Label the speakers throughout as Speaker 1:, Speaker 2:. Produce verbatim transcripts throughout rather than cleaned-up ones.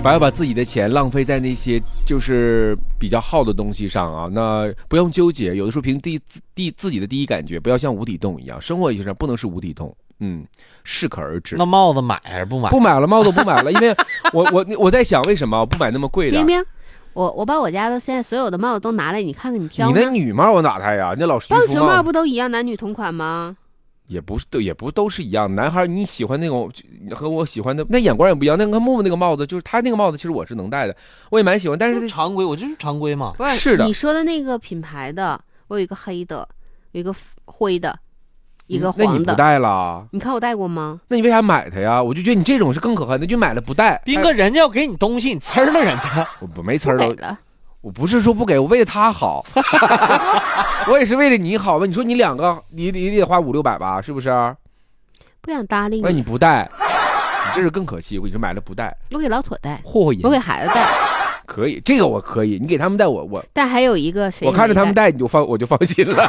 Speaker 1: 不要把自己的钱浪费在那些就是比较耗的东西上啊。那不用纠结，有的时候凭第第自己的第一感觉，不要像无底洞一样，生活也是不能是无底洞。嗯，适可而止。
Speaker 2: 那帽子买还是不买？
Speaker 1: 不买了，帽子不买了，因为我我我在想为什么不买那么贵的。
Speaker 3: 明明，我我把我家的现在所有的帽子都拿来，你看看你挑。
Speaker 1: 你那女帽我哪太呀？那老
Speaker 3: 棒球帽不都一样，男女同款吗？
Speaker 1: 也不是，也不都是一样。男孩你喜欢那种和我喜欢的那眼光也不一样。那个木木那个帽子，就是他那个帽子，其实我是能戴的，我也蛮喜欢。但是
Speaker 2: 常规，我就是常规嘛。
Speaker 3: 不是，
Speaker 1: 是的。
Speaker 3: 你说的那个品牌的，我有一个黑的，有一个灰的。一个黄的、
Speaker 1: 嗯，那你不戴了？
Speaker 3: 你看我戴过吗？
Speaker 1: 那你为啥买它呀？我就觉得你这种是更可恨的，就买了不戴。
Speaker 2: 斌哥，人家要给你东西，你呲了人家。
Speaker 1: 我不没呲了，
Speaker 3: 了
Speaker 1: 我不是说不给，我为了他好，我也是为了你好吧？你说你两个，你你得花五六百吧，是不是？
Speaker 3: 不想搭理你。
Speaker 1: 那你不戴，你这是更可惜。我跟你说，买了不戴，
Speaker 3: 我给老妥戴，
Speaker 1: 霍霍
Speaker 3: 我给孩子戴。
Speaker 1: 可以，这个我可以，你给他们戴，我我。
Speaker 3: 但还有一个谁？
Speaker 1: 我看着他们戴，你就放，我就放心了。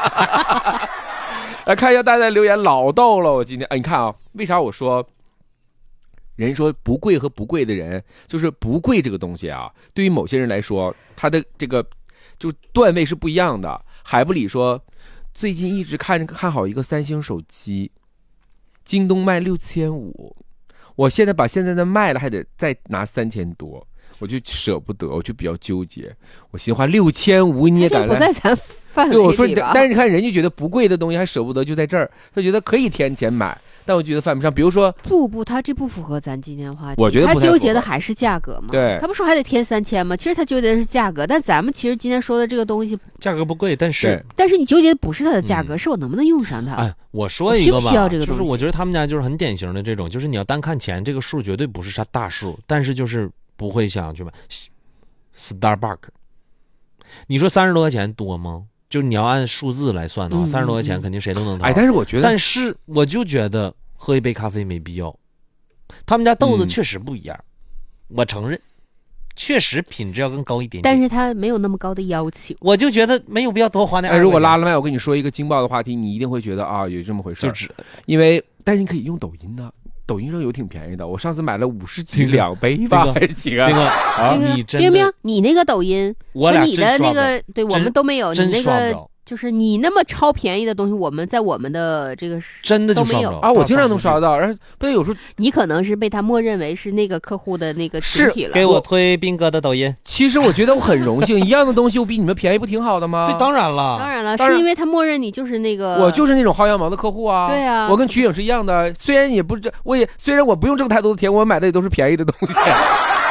Speaker 1: 来看一下大家留言，老逗了我今天。哎，你看啊，为啥我说人说不贵和不贵的人，就是不贵这个东西啊，对于某些人来说，他的这个就段位是不一样的。海布里说，最近一直看看好一个三星手机，京东卖六千五，我现在把现在的卖了，还得再拿三千多。我就舍不得，我就比较纠结。我心话六千五你也敢来？
Speaker 3: 这不在咱范围里吧？
Speaker 1: 对，我说，但是你看人家觉得不贵的东西还舍不得，就在这儿，他觉得可以添钱买，但我觉得犯不上。比如说，
Speaker 3: 不不，他这不符合咱今天话题。
Speaker 1: 我觉得不
Speaker 3: 他纠结的还是价格嘛。
Speaker 1: 对，
Speaker 3: 他不说还得添三千吗？其实他纠结的是价格，但咱们其实今天说的这个东西，
Speaker 2: 价格不贵，但是
Speaker 3: 但是你纠结的不是它的价格，嗯、是我能不能用上它。
Speaker 2: 哎，我说一个吧，
Speaker 3: 需不需要这个东西？
Speaker 2: 就是我觉得他们家就是很典型的这种，就是你要单看钱，这个数绝对不是啥大数，但是就是不会想去买。Starbucks， 你说三十多块钱多吗？就是你要按数字来算的话，三十多块钱肯定谁都能掏。
Speaker 1: 哎，但是我觉得，
Speaker 2: 但是我就觉得喝一杯咖啡没必要。他们家豆子确实不一样，嗯、我承认，确实品质要更高一点点。
Speaker 3: 但是他没有那么高的要求，
Speaker 2: 我就觉得没有必要多花那。
Speaker 1: 哎，如果拉了麦，我跟你说一个劲爆的话题，你一定会觉得啊，有这么回事。
Speaker 2: 就只
Speaker 1: 因为，但是你可以用抖音的。抖音上有挺便宜的，我上次买了五十几两杯吧，还是几个？
Speaker 2: 那个
Speaker 3: 啊，
Speaker 2: 你真的，
Speaker 3: 明明你那个抖音
Speaker 2: 我俩
Speaker 3: 你的那个，对我们都没有，你那个就是你那么超便宜的东西，我们在我们的这个
Speaker 2: 真的就
Speaker 3: 没有
Speaker 1: 啊，我经常能刷到，然后不对，有时候
Speaker 3: 你可能是被他默认为是那个客户的那个群体了。
Speaker 2: 给我推斌哥的抖音，
Speaker 1: 其实我觉得我很荣幸，一样的东西我比你们便宜，不挺好的吗？
Speaker 2: 对，当然了，
Speaker 3: 当然了，是因为他默认你就是那个，
Speaker 1: 我就是那种薅羊毛的客户啊。
Speaker 3: 对啊，
Speaker 1: 我跟瞿颖是一样的，虽然也不是，我也虽然我不用挣太多的钱，我买的也都是便宜的东西。